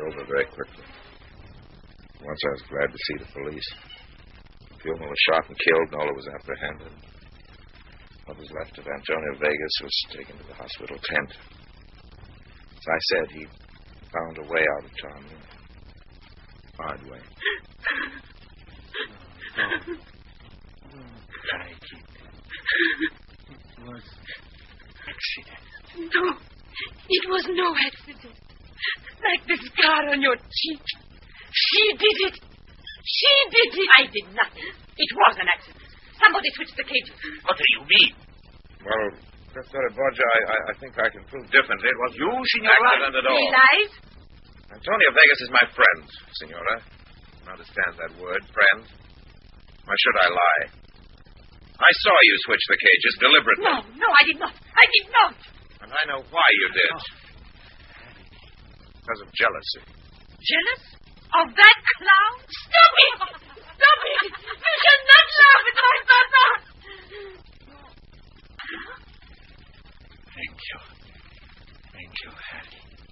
over very quickly. Once I was glad to see the police. Gilman was shot and killed. Nola was apprehended. What was left of Antonio Vegas was taken to the hospital tent. As I said, he found a way out of town. Hard way. Tragic. It was accident. No, it was no accident. Like the scar on your cheek. She did it. She did it. I did nothing. It was an accident. Somebody switched the cages. What do you mean? Well, Professor Borgia, I think I can prove differently. It was You, Senora? accident at all. He lies? Antonio Vegas is my friend, Senora. Understand that word, friend? Why should I lie? I saw you switch the cages deliberately. No, I did not. I did not. And I know why you did. Because of jealousy. Jealous? Of that clown? Stop it! Stop it! You shall not laugh at my father! Thank you. Thank you, Harry.